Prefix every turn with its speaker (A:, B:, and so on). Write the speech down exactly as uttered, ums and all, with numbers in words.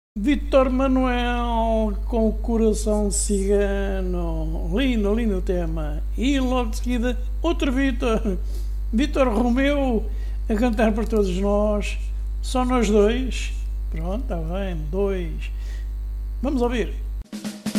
A: Vítor Manuel com o coração cigano. Lindo, lindo o tema. E logo de seguida, outro Vítor. Vítor Romeu a cantar para todos nós. Só nós dois. Pronto, está bem. Dois. Vamos ouvir.